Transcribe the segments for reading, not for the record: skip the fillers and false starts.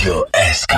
Radio SK.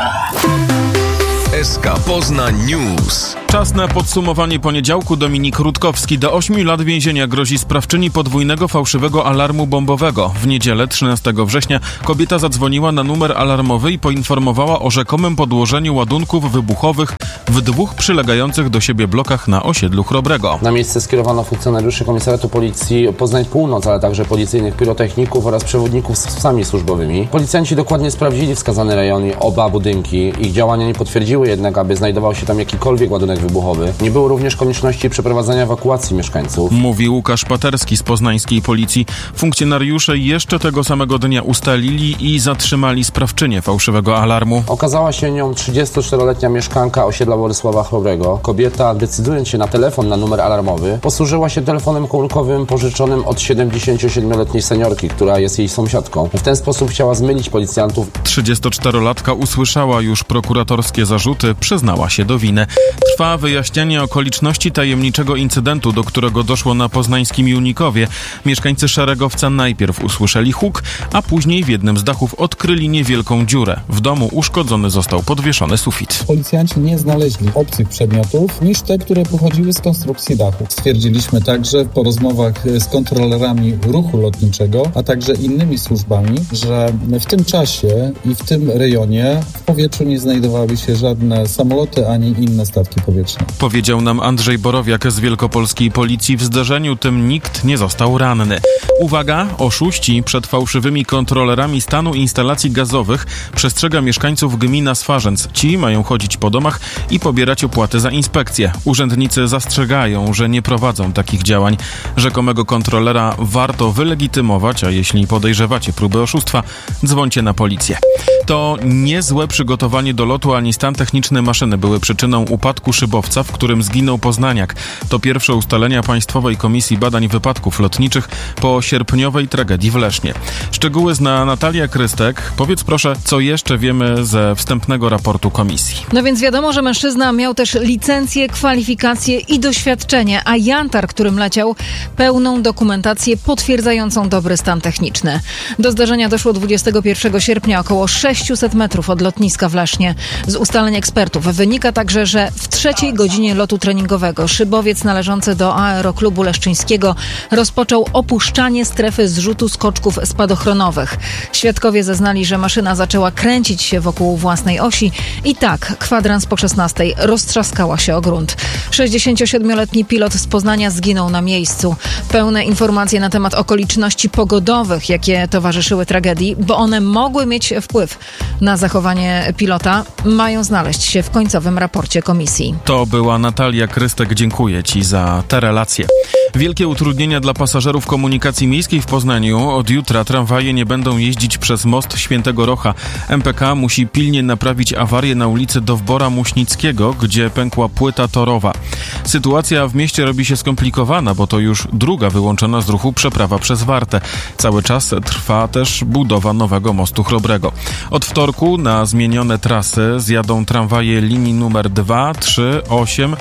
SK Poznań News. Czas na podsumowanie poniedziałku. Dominik Rutkowski. Do 8 lat więzienia grozi sprawczyni podwójnego fałszywego alarmu bombowego. W niedzielę 13 września kobieta zadzwoniła na numer alarmowy i poinformowała o rzekomym podłożeniu ładunków wybuchowych w 2 przylegających do siebie blokach na osiedlu Chrobrego. Na miejsce skierowano funkcjonariuszy Komisariatu Policji Poznań Północ, ale także policyjnych pirotechników oraz przewodników z psami służbowymi. Policjanci dokładnie sprawdzili wskazany rejon i oba budynki. Ich działania nie potwierdziły jednak, aby znajdował się tam jakikolwiek ładunek wybuchowy. Nie było również konieczności przeprowadzania ewakuacji mieszkańców. Mówi Łukasz Paterski z poznańskiej policji. Funkcjonariusze jeszcze tego samego dnia ustalili i zatrzymali sprawczynię fałszywego alarmu. Okazała się nią 34-letnia mieszkanka osiedla Władysława Chrobrego. Kobieta, decydując się na telefon na numer alarmowy, posłużyła się telefonem komórkowym pożyczonym od 77-letniej seniorki, która jest jej sąsiadką. W ten sposób chciała zmylić policjantów. 34-latka usłyszała już prokuratorskie zarzuty, przyznała się do winy. Trwa wyjaśnianie okoliczności tajemniczego incydentu, do którego doszło na poznańskim Junikowie. Mieszkańcy Szeregowca najpierw usłyszeli huk, a później w jednym z dachów odkryli niewielką dziurę. W domu uszkodzony został podwieszony sufit. Policjanci nie znaleźli obcych przedmiotów niż te, które pochodziły z konstrukcji dachu. Stwierdziliśmy także po rozmowach z kontrolerami ruchu lotniczego, a także innymi służbami, że w tym czasie i w tym rejonie w powietrzu nie znajdowały się żadne samoloty ani inne statki powietrzne. Powiedział nam Andrzej Borowiak z wielkopolskiej policji. W zdarzeniu tym nikt nie został ranny. Uwaga, oszuści przed fałszywymi kontrolerami stanu instalacji gazowych przestrzega mieszkańców gmina Swarzędz. Ci mają chodzić po domach i pobierać opłaty za inspekcję. Urzędnicy zastrzegają, że nie prowadzą takich działań. Rzekomego kontrolera warto wylegitymować, a jeśli podejrzewacie próby oszustwa, dzwońcie na policję. To niezłe przygotowanie do lotu, ani stan techniczny maszyny były przyczyną upadku szybowca, w którym zginął poznaniak. To pierwsze ustalenia Państwowej Komisji Badań Wypadków Lotniczych po sierpniowej tragedii w Lesznie. Szczegóły zna Natalia Krystek. Powiedz proszę, co jeszcze wiemy ze wstępnego raportu komisji. No więc wiadomo, że mężczyzna miał też licencję, kwalifikacje i doświadczenie, a Jantar, którym leciał, pełną dokumentację potwierdzającą dobry stan techniczny. Do zdarzenia doszło 21 sierpnia około 600 metrów od lotniska w Lesznie. Z ustaleń ekspertów wynika także, że w 3. godzinie lotu treningowego szybowiec należący do Aeroklubu Leszczyńskiego rozpoczął opuszczanie strefy zrzutu skoczków spadochronowych. Świadkowie zeznali, że maszyna zaczęła kręcić się wokół własnej osi i tak kwadrans po 16 roztrzaskała się o grunt. 67-letni pilot z Poznania zginął na miejscu. Pełne informacje na temat okoliczności pogodowych, jakie towarzyszyły tragedii, bo one mogły mieć wpływ na zachowanie pilota, mają znaleźć się w końcowym raporcie komisji. To była Natalia Krystek. Dziękuję Ci za te relacje. Wielkie utrudnienia dla pasażerów komunikacji miejskiej w Poznaniu. Od jutra tramwaje nie będą jeździć przez most Świętego Rocha. MPK musi pilnie naprawić awarię na ulicy Dowbora Muśnickiego, gdzie pękła płyta torowa. Sytuacja w mieście robi się skomplikowana, bo to już druga wyłączona z ruchu przeprawa przez Wartę. Cały czas trwa też budowa nowego mostu Chrobrego. Od wtorku na zmienione trasy zjadą tramwaje linii numer 2, 3, 8,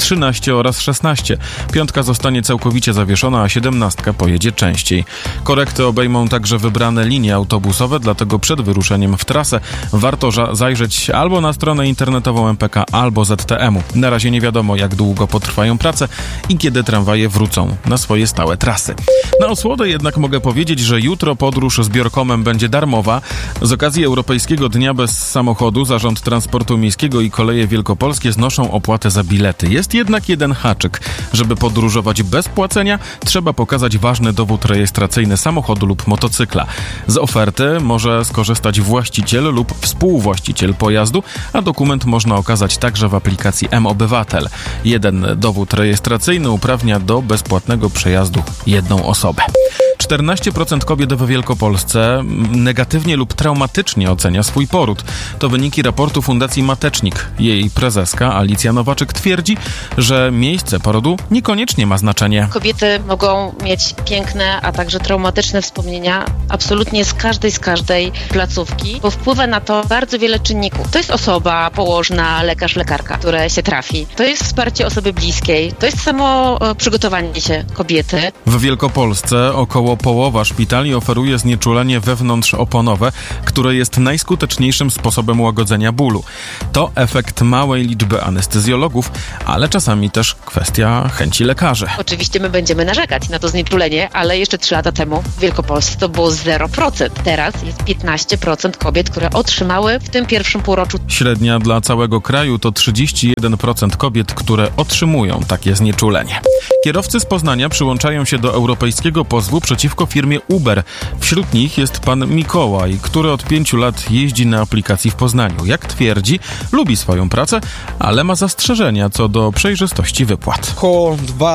13 oraz 16. 5 zostanie całkowicie zawieszona, a 17 pojedzie częściej. Korekty obejmą także wybrane linie autobusowe, dlatego przed wyruszeniem w trasę warto zajrzeć albo na stronę internetową MPK, albo ZTM-u. Na razie nie wiadomo, jak długo potrwają prace i kiedy tramwaje wrócą na swoje stałe trasy. Na osłodę jednak mogę powiedzieć, że jutro podróż zbiorkomem będzie darmowa. Z okazji Europejskiego Dnia Bez Samochodu Zarząd Transportu Miejskiego i Koleje Wielkopolskie znoszą opłatę za bilety. Jest jednak jeden haczyk. Żeby podróżować bez płacenia, trzeba pokazać ważny dowód rejestracyjny samochodu lub motocykla. Z oferty może skorzystać właściciel lub współwłaściciel pojazdu, a dokument można okazać także w aplikacji M-Obywatel. Jeden dowód rejestracyjny uprawnia do bezpłatnego przejazdu jedną osobę. 14% kobiet w Wielkopolsce negatywnie lub traumatycznie ocenia swój poród. To wyniki raportu Fundacji Matecznik. Jej prezeska Alicja Nowaczyk twierdzi, że miejsce porodu niekoniecznie ma znaczenie. Kobiety mogą mieć piękne, a także traumatyczne wspomnienia absolutnie z każdej placówki, bo wpływa na to bardzo wiele czynników. To jest osoba, położna, lekarz, lekarka, które się trafi. To jest wsparcie osoby bliskiej. To jest samo przygotowanie się kobiety. W Wielkopolsce około połowa szpitali oferuje znieczulenie wewnątrzoponowe, które jest najskuteczniejszym sposobem łagodzenia bólu. To efekt małej liczby anestezjologów, ale czasami też kwestia chęci lekarzy. Oczywiście my będziemy narzekać na to znieczulenie, ale jeszcze 3 lata temu w Wielkopolsce to było 0%. Teraz jest 15% kobiet, które otrzymały w tym pierwszym półroczu. Średnia dla całego kraju to 31% kobiet, które otrzymują takie znieczulenie. Kierowcy z Poznania przyłączają się do europejskiego pozwu przeciwko firmie Uber. Wśród nich jest pan Mikołaj, który od 5 lat jeździ na aplikacji w Poznaniu. Jak twierdzi, lubi swoją pracę, ale ma zastrzeżenia co do przejrzystości wypłat. Około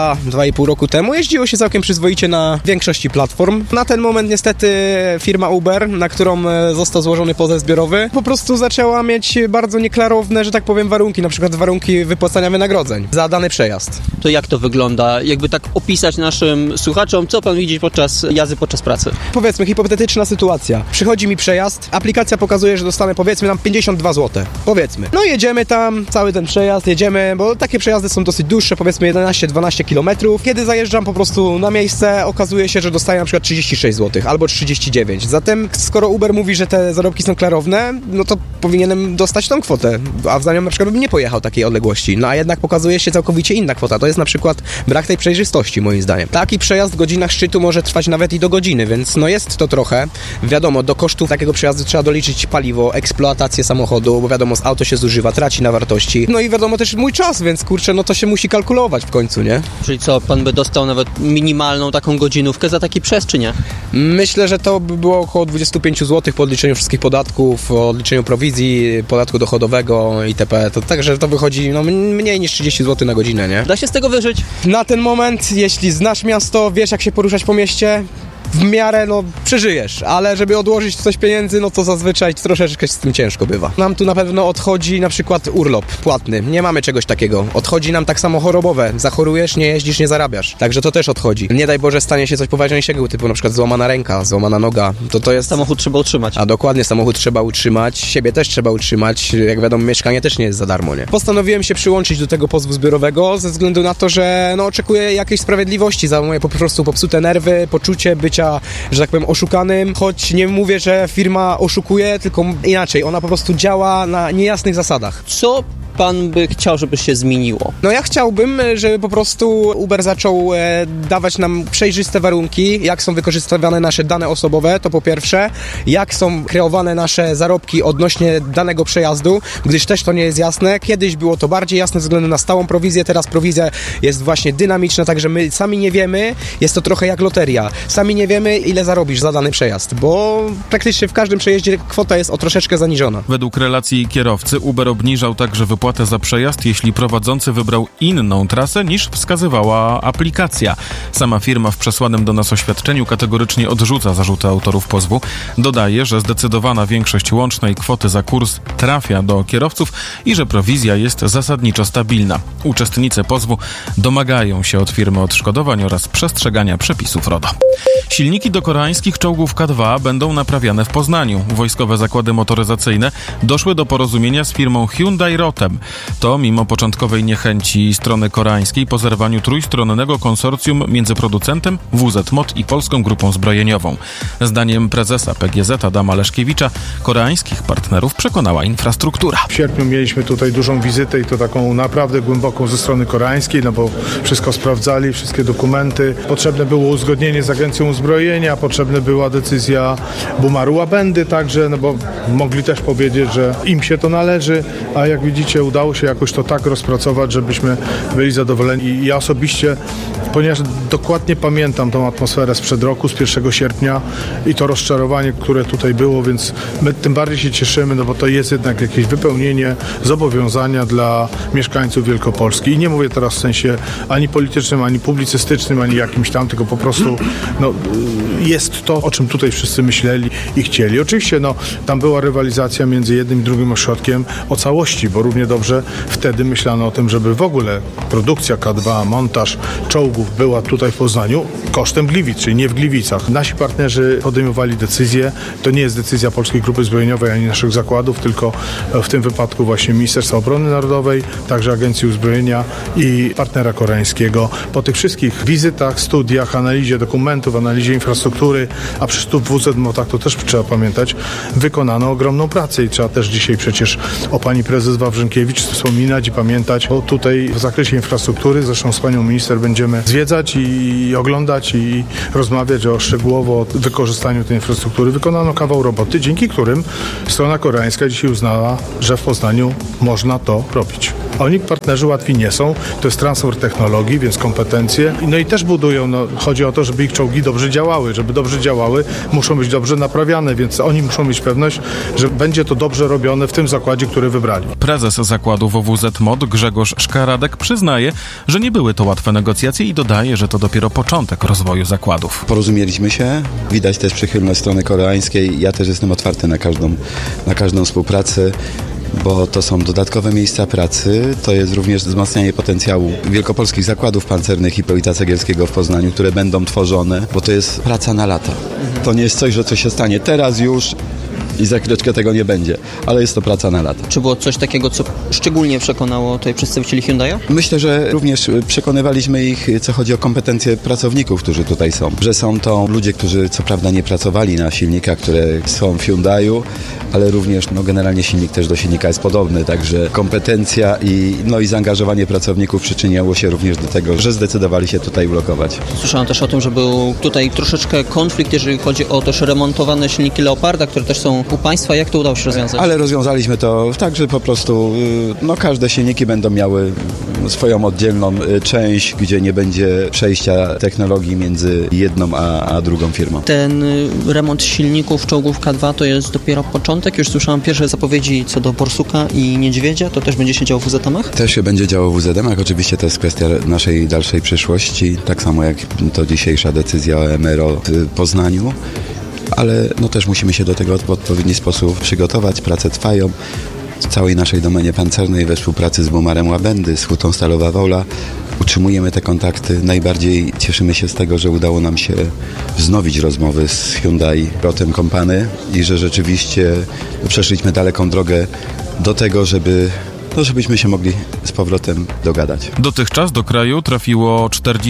2,5 roku temu jeździło się całkiem przyzwoicie na większości platform. Na ten moment niestety firma Uber, na którą został złożony pozew zbiorowy, po prostu zaczęła mieć bardzo nieklarowne, że tak powiem, warunki, na przykład warunki wypłacania wynagrodzeń za dany przejazd. To jak to wygląda? Jakby tak opisać naszym słuchaczom, co pan widzi podczas jazdy, podczas pracy? Powiedzmy, hipotetyczna sytuacja. Przychodzi mi przejazd, aplikacja pokazuje, że dostanę powiedzmy nam 52 zł. Powiedzmy. No jedziemy tam, cały ten przejazd, jedziemy, bo takie przejazdy są dosyć dłuższe, powiedzmy 11-12 km. Kiedy zajeżdżam po prostu na miejsce, okazuje się, że dostaję na przykład 36 zł albo 39. Zatem, skoro Uber mówi, że te zarobki są klarowne, no to powinienem dostać tą kwotę, a w zamian na przykład bym nie pojechał takiej odległości. No a jednak pokazuje się całkowicie inna kwota. To jest na przykład brak tej przejrzystości, moim zdaniem. Taki przejazd w godzinach szczytu może trwać nawet i do godziny, więc no jest to trochę. Wiadomo, do kosztów takiego przejazdu trzeba doliczyć paliwo, eksploatację samochodu, bo wiadomo, auto się zużywa, traci na wartości. No i wiadomo też mój czas, więc kurczę, no to się musi kalkulować w końcu, nie? Czyli co, pan by dostał nawet minimalną taką godzinówkę za taki przejazd, czy nie? Myślę, że to by było około 25 zł po odliczeniu wszystkich podatków, odliczeniu prowizji, podatku dochodowego itp. Także to wychodzi no, mniej niż 30 zł na godzinę, nie? Da się z tego wyżyć? Na ten moment, jeśli znasz miasto, wiesz jak się poruszać po mieście, w miarę, no, przeżyjesz, ale żeby odłożyć coś pieniędzy, no to zazwyczaj troszeczkę z tym ciężko bywa. Nam tu na pewno odchodzi na przykład urlop płatny. Nie mamy czegoś takiego. Odchodzi nam tak samo chorobowe. Zachorujesz, nie jeździsz, nie zarabiasz. Także to też odchodzi. Nie daj Boże, stanie się coś poważniejszego, typu na przykład złamana ręka, złamana noga. To jest... Samochód trzeba utrzymać. A dokładnie, samochód trzeba utrzymać, siebie też trzeba utrzymać. Jak wiadomo, mieszkanie też nie jest za darmo, nie? Postanowiłem się przyłączyć do tego pozwu zbiorowego ze względu na to, że no, oczekuję jakiejś sprawiedliwości za moje po prostu popsute nerwy, poczucie bycia, że tak powiem, oszukanym, choć nie mówię, że firma oszukuje, tylko inaczej, ona po prostu działa na niejasnych zasadach. Co pan by chciał, żeby się zmieniło? No ja chciałbym, żeby po prostu Uber zaczął dawać nam przejrzyste warunki, jak są wykorzystywane nasze dane osobowe, to po pierwsze, jak są kreowane nasze zarobki odnośnie danego przejazdu, gdyż też to nie jest jasne. Kiedyś było to bardziej jasne ze względu na stałą prowizję, teraz prowizja jest właśnie dynamiczna, także my sami nie wiemy, jest to trochę jak loteria. Sami nie wiemy, ile zarobisz za dany przejazd, bo praktycznie w każdym przejeździe kwota jest o troszeczkę zaniżona. Według relacji kierowcy Uber obniżał także wypłatę za przejazd, jeśli prowadzący wybrał inną trasę niż wskazywała aplikacja. Sama firma w przesłanym do nas oświadczeniu kategorycznie odrzuca zarzuty autorów pozwu. Dodaje, że zdecydowana większość łącznej kwoty za kurs trafia do kierowców i że prowizja jest zasadniczo stabilna. Uczestnicy pozwu domagają się od firmy odszkodowań oraz przestrzegania przepisów RODO. Silniki do koreańskich czołgów K2 będą naprawiane w Poznaniu. Wojskowe zakłady motoryzacyjne doszły do porozumienia z firmą Hyundai Rotem. To mimo początkowej niechęci strony koreańskiej po zerwaniu trójstronnego konsorcjum między producentem WZ Mot i Polską Grupą Zbrojeniową. Zdaniem prezesa PGZ Adama Leszkiewicza koreańskich partnerów przekonała infrastruktura. W sierpniu mieliśmy tutaj dużą wizytę i to taką naprawdę głęboką ze strony koreańskiej, no bo wszystko sprawdzali, wszystkie dokumenty. Potrzebne było uzgodnienie z Agencją Uzbrojenia, potrzebna była decyzja Bumaru Bendy także, no bo mogli też powiedzieć, że im się to należy, a jak widzicie udało się jakoś to tak rozpracować, żebyśmy byli zadowoleni. I ja osobiście, ponieważ dokładnie pamiętam tą atmosferę sprzed roku, z 1 sierpnia i to rozczarowanie, które tutaj było, więc my tym bardziej się cieszymy, no bo to jest jednak jakieś wypełnienie zobowiązania dla mieszkańców Wielkopolski. I nie mówię teraz w sensie ani politycznym, ani publicystycznym, ani jakimś tam, tylko po prostu no, jest to, o czym tutaj wszyscy myśleli i chcieli. Oczywiście no, tam była rywalizacja między jednym i drugim ośrodkiem o całości, bo równie dobrze dobrze wtedy myślano o tym, żeby w ogóle produkcja K2, montaż czołgów była tutaj w Poznaniu kosztem Gliwic, czyli nie w Gliwicach. Nasi partnerzy podejmowali decyzje. To nie jest decyzja Polskiej Grupy Zbrojeniowej ani naszych zakładów, tylko w tym wypadku właśnie Ministerstwa Obrony Narodowej, także Agencji Uzbrojenia i partnera koreańskiego. Po tych wszystkich wizytach, studiach, analizie dokumentów, analizie infrastruktury, a przy WZ Motach to też trzeba pamiętać, wykonano ogromną pracę i trzeba też dzisiaj przecież o pani prezes Wawrzynkiewicz wspominać i pamiętać, bo tutaj w zakresie infrastruktury, zresztą z panią minister będziemy zwiedzać i oglądać i rozmawiać szczegółowo o wykorzystaniu tej infrastruktury. Wykonano kawał roboty, dzięki którym strona koreańska dzisiaj uznała, że w Poznaniu można to robić. Oni partnerzy łatwi nie są, to jest transfer technologii, więc kompetencje. No i też budują, chodzi o to, żeby ich czołgi dobrze działały. Żeby dobrze działały, muszą być dobrze naprawiane, więc oni muszą mieć pewność, że będzie to dobrze robione w tym zakładzie, który wybrali. Prezes zakładu WWZ MOT Grzegorz Szkaradek przyznaje, że nie były to łatwe negocjacje i dodaje, że to dopiero początek rozwoju zakładów. Porozumieliśmy się, widać też przychylność strony koreańskiej. Ja też jestem otwarty na każdą współpracę, bo to są dodatkowe miejsca pracy, to jest również wzmacnianie potencjału wielkopolskich zakładów pancernych Hipoita Cegielskiego w Poznaniu, które będą tworzone, bo to jest praca na lata. To nie jest coś, że coś się stanie teraz już i za chwileczkę tego nie będzie, ale jest to praca na lata. Czy było coś takiego, co szczególnie przekonało tutaj przedstawicieli Hyundai'a? Myślę, że również przekonywaliśmy ich, co chodzi o kompetencje pracowników, którzy tutaj są. Że są to ludzie, którzy co prawda nie pracowali na silnikach, które są w Hyundai'u, ale również generalnie silnik też do silnika jest podobny, także kompetencja i zaangażowanie pracowników przyczyniało się również do tego, że zdecydowali się tutaj ulokować. Słyszałem też o tym, że był tutaj troszeczkę konflikt, jeżeli chodzi o też remontowane silniki Leoparda, które też są u Państwa. Jak to udało się rozwiązać? Ale rozwiązaliśmy to tak, że po prostu każde silniki będą miały swoją oddzielną część, gdzie nie będzie przejścia technologii między jedną a drugą firmą. Ten remont silników czołgów K2 to jest dopiero początek. Już słyszałem pierwsze zapowiedzi co do Borsuka i Niedźwiedzia. To też będzie się działo w WZM-ach? Też się będzie działo w WZM-ach. Oczywiście to jest kwestia naszej dalszej przyszłości. Tak samo jak to dzisiejsza decyzja o MRO w Poznaniu. Ale też musimy się do tego w odpowiedni sposób przygotować. Prace trwają. W całej naszej domenie pancernej we współpracy z Bumarem Łabędy, z Hutą Stalowa Wola utrzymujemy te kontakty. Najbardziej cieszymy się z tego, że udało nam się wznowić rozmowy z Hyundai Rotem Company i że rzeczywiście przeszliśmy daleką drogę do tego, żebyśmy się mogli z powrotem dogadać. Dotychczas do kraju trafiło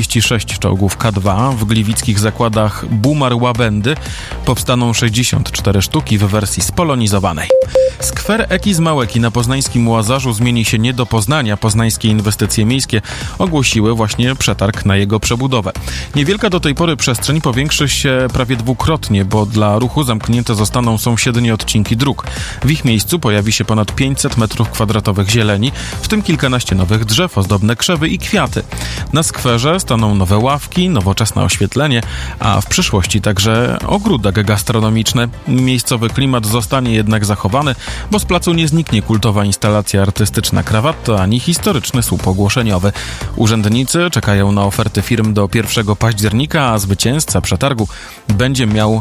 46 czołgów K2. W gliwickich zakładach Bumar Łabędy powstaną 64 sztuki w wersji spolonizowanej. Skwer Eki z Małeki na poznańskim Łazarzu zmieni się nie do Poznania. Poznańskie inwestycje miejskie ogłosiły właśnie przetarg na jego przebudowę. Niewielka do tej pory przestrzeń powiększy się prawie dwukrotnie, bo dla ruchu zamknięte zostaną sąsiednie odcinki dróg. W ich miejscu pojawi się ponad 500 m2 zieleni, w tym kilkanaście nowych drzew, ozdobne krzewy i kwiaty. Na skwerze staną nowe ławki, nowoczesne oświetlenie, a w przyszłości także ogródek gastronomiczny. Miejscowy klimat zostanie jednak zachowany, bo z placu nie zniknie kultowa instalacja artystyczna Krawatto ani historyczny słup ogłoszeniowy. Urzędnicy czekają na oferty firm do 1 października, a zwycięzca przetargu będzie miał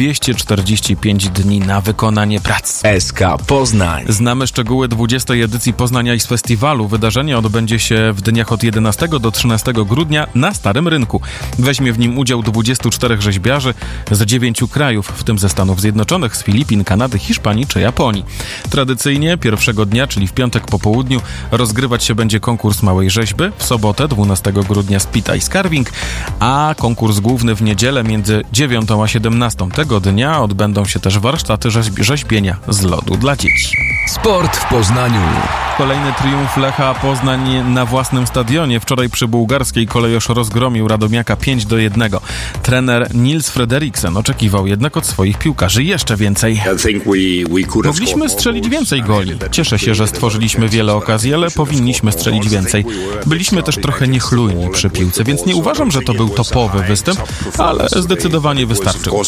245 dni na wykonanie prac. SK Poznań. Znamy szczegóły 20. edycji Poznań Ice Festiwalu. Wydarzenie odbędzie się w dniach od 11 do 13 grudnia na Starym Rynku. Weźmie w nim udział 24 rzeźbiarzy z 9 krajów, w tym ze Stanów Zjednoczonych, z Filipin, Kanady, Hiszpanii czy Japonii. Tradycyjnie pierwszego dnia, czyli w piątek po południu, rozgrywać się będzie konkurs małej rzeźby, w sobotę 12 grudnia Speed Ice Carving, a konkurs główny w niedzielę między 9 a 17 tego dnia odbędą się też warsztaty rzeźbienia z lodu dla dzieci. Sport w Poznaniu. Kolejny triumf Lecha Poznań na własnym stadionie. Wczoraj przy bułgarskiej Kolejosz rozgromił Radomiaka 5-1. Trener Nils Frederiksen oczekiwał jednak od swoich piłkarzy jeszcze więcej. Mogliśmy strzelić więcej goli. Cieszę się, że stworzyliśmy wiele okazji, ale powinniśmy strzelić więcej. Byliśmy też trochę niechlujni przy piłce, więc nie uważam, że to był topowy występ, ale zdecydowanie wystarczył.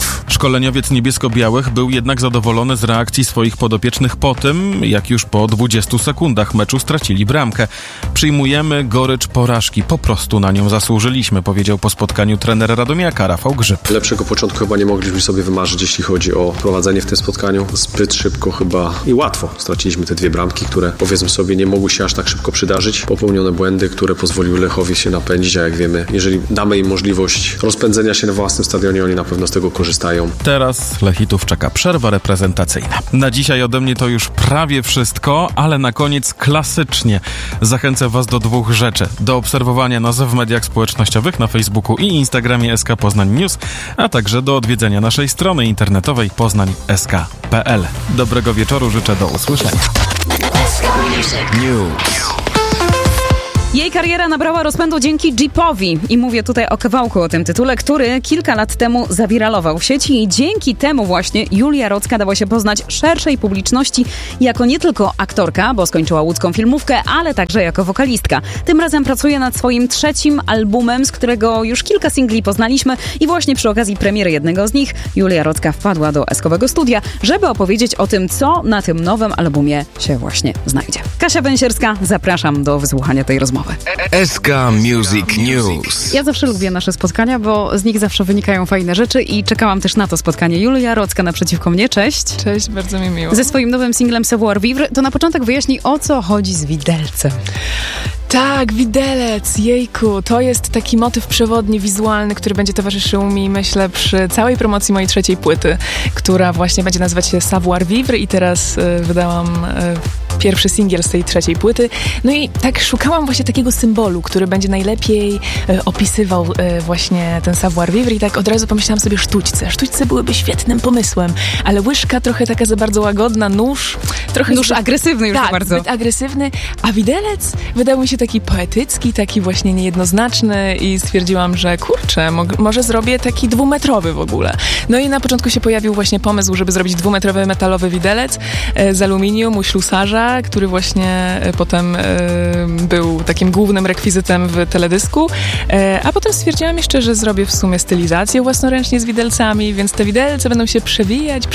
Szkoleniowiec niebiesko-białych był jednak zadowolony z reakcji swoich podopiecznych po tym, jak już po 20 20 sekundach meczu stracili bramkę. Przyjmujemy gorycz porażki, po prostu na nią zasłużyliśmy, powiedział po spotkaniu trener Radomiaka Rafał Grzyb. Lepszego początku chyba nie mogliśmy sobie wymarzyć, jeśli chodzi o prowadzenie w tym spotkaniu. Zbyt szybko chyba i łatwo straciliśmy te 2 bramki, które powiedzmy sobie nie mogły się aż tak szybko przydarzyć. Popełnione błędy, które pozwoliły Lechowi się napędzić, a jak wiemy, jeżeli damy im możliwość rozpędzenia się na własnym stadionie, oni na pewno z tego korzystają. Teraz Lechitów czeka przerwa reprezentacyjna. Na dzisiaj ode mnie to już prawie wszystko, ale na koniec klasycznie zachęcę Was do 2 rzeczy. Do obserwowania nas w mediach społecznościowych na Facebooku i Instagramie SK Poznań News, a także do odwiedzenia naszej strony internetowej poznań.sk.pl. Dobrego wieczoru życzę, do usłyszenia. News. Jej kariera nabrała rozpędu dzięki Jeepowi i mówię tutaj o kawałku o tym tytule, który kilka lat temu zawiralował w sieci i dzięki temu właśnie Julia Rocka dała się poznać szerszej publiczności jako nie tylko aktorka, bo skończyła łódzką filmówkę, ale także jako wokalistka. Tym razem pracuje nad swoim 3. albumem, z którego już kilka singli poznaliśmy i właśnie przy okazji premiery jednego z nich Julia Rocka wpadła do Eskowego studia, żeby opowiedzieć o tym, co na tym nowym albumie się właśnie znajdzie. Kasia Węsierska, zapraszam do wysłuchania tej rozmowy. SK Music News. Ja zawsze lubię nasze spotkania, bo z nich zawsze wynikają fajne rzeczy i czekałam też na to spotkanie. Julia Rocka naprzeciwko mnie, cześć. Cześć, bardzo mi miło. Ze swoim nowym singlem Savoir Vivre, to na początek wyjaśnij, o co chodzi z widelcem. Tak, widelec, jejku, to jest taki motyw przewodni, wizualny, który będzie towarzyszył mi, myślę, przy całej promocji mojej 3. płyty, która właśnie będzie nazywać się Savoir Vivre i teraz wydałam pierwszy singiel z tej 3. płyty. No i tak szukałam właśnie takiego symbolu, który będzie najlepiej opisywał właśnie ten savoir vivre i tak od razu pomyślałam sobie sztućce. Sztućce byłyby świetnym pomysłem, ale łyżka trochę taka za bardzo łagodna, nóż trochę... Nóż agresywny już tak, bardzo. Zbyt agresywny, a widelec wydał mi się taki poetycki, taki właśnie niejednoznaczny i stwierdziłam, że kurczę, może zrobię taki 2-metrowy w ogóle. No i na początku się pojawił właśnie pomysł, żeby zrobić 2-metrowy metalowy widelec z aluminium u ślusarza, który właśnie potem był takim głównym rekwizytem w teledysku, a potem stwierdziłam jeszcze, że zrobię w sumie stylizację własnoręcznie z widelcami, więc te widelce będą się przewijać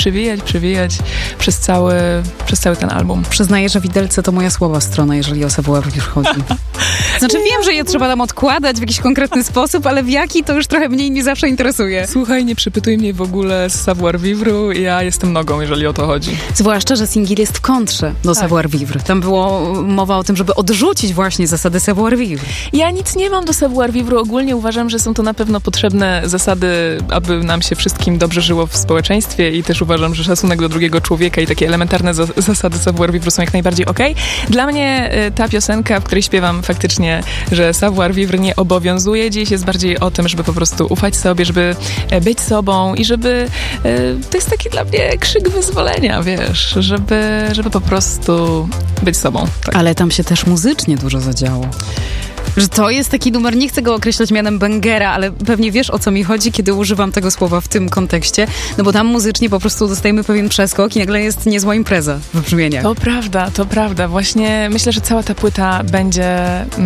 przez cały ten album. Przyznaję, że widelce to moja słaba strona, jeżeli o savoir vivre chodzi. Znaczy wiem, że je trzeba tam odkładać w jakiś konkretny sposób, ale w jaki to już trochę mniej mnie zawsze interesuje. Słuchaj, nie przypytuj mnie w ogóle z savoir vivre, ja jestem nogą, jeżeli o to chodzi. Zwłaszcza, że singiel jest w kontrze do savoir vivre. Tam było mowa o tym, żeby odrzucić właśnie zasady savoir vivre. Ja nic nie mam do savoir vivre. Ogólnie uważam, że są to na pewno potrzebne zasady, aby nam się wszystkim dobrze żyło w społeczeństwie i też uważam, że szacunek do drugiego człowieka i takie elementarne zasady savoir vivre są jak najbardziej okej. Dla mnie ta piosenka, w której śpiewam faktycznie, że savoir vivre nie obowiązuje. Dziś jest bardziej o tym, żeby po prostu ufać sobie, żeby być sobą i żeby... To jest taki dla mnie krzyk wyzwolenia, wiesz, żeby po prostu być sobą. Tak. Ale tam się też muzycznie dużo zadziało. Że to jest taki numer, nie chcę go określać mianem bangera, ale pewnie wiesz, o co mi chodzi, kiedy używam tego słowa w tym kontekście, no bo tam muzycznie po prostu dostajemy pewien przeskok i nagle jest niezła impreza w brzmieniach. To prawda. Właśnie myślę, że cała ta płyta będzie